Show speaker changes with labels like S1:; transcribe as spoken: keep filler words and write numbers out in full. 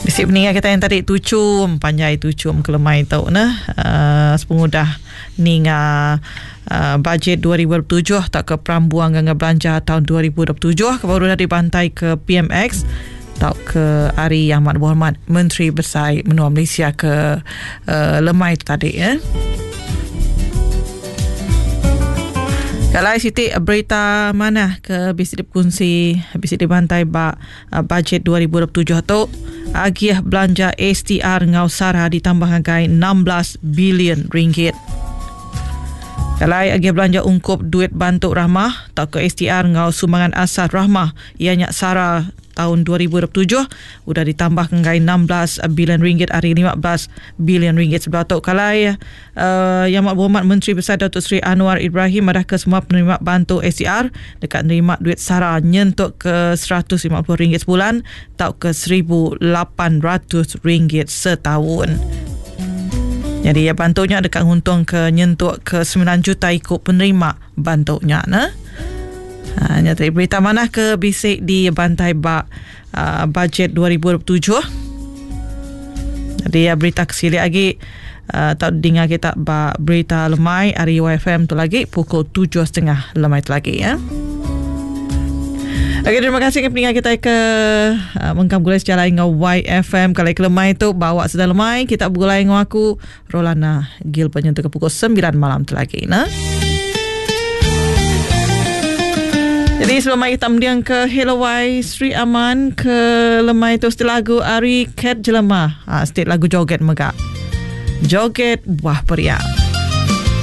S1: Bisik peninggal kita yang tadi tucum, panjai tucum kelemai tau nah. Uh, sepengudah ninga uh, bajet dua ribu dua puluh tujuh tak ke perambuan dengan belanja tahun dua ribu dua puluh tujuh baru dah dibantai ke P M X tau ke Ari Yang Amat Berhormat Menteri Besar Menua Malaysia ke uh, lemai tu tadi ya. Kalau Siti berita mana ke bisik dikongsi bisik dibantai ba uh, bajet dua ribu dua puluh tujuh tu agiah belanja S T R ngau Sara ditambah dengan enam belas bilion ringgit. Kalau agiah belanja ungkup duit bantuk rahmah atau ke S T R ngau sumbangan asas rahmah ianya Sara tahun dua ribu dua puluh tujuh sudah ditambah dengan enam belas bilion ringgit hari lima belas bilion ringgit sebelah tu. Kalau uh, Yang Amat Berhormat Menteri Besar Datuk Seri Anwar Ibrahim ada ke semua penerima bantu S T R dekat nerima duit Sara nyentuk ke seratus lima puluh ringgit sebulan atau ke seribu lapan ratus ringgit setahun. Jadi ya bantunya dekat untung ke nyentuk ke sembilan juta ikut penerima bantunya nah. Hanya tadi berita mana ke bisik di bantai bak uh, bajet dua ribu dua puluh tujuh. Jadi ya berita kesili lagi uh, tak dengar kita bak berita lemai hari Y F M tu lagi pukul tujuh tiga puluh lemai tu lagi ya. Okey, terima kasih kepada pendengar kita ke uh, mengkam gulai sejalan dengan Y F M. Kalau ke lemai tu bawa sedang lemai kita bergulai dengan aku Rolana Gil penyentuh ke pukul sembilan malam tu lagi nah. Jadi sebelum kita mendiang ke Hello Y Sri Aman ke lemai tu setelah lagu Ari Cat Jelema. Ha, setiap lagu joget megak. Joget buah periak.